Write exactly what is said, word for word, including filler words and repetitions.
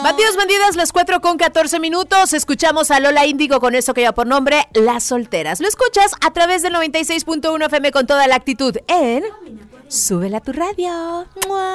Bandidos, bandidas, las cuatro con catorce minutos. Escuchamos a Lola Índigo con eso que lleva por nombre Las Solteras. Lo escuchas a través del noventa y seis punto uno F M con toda la actitud en Súbela a tu radio. ¡Mua!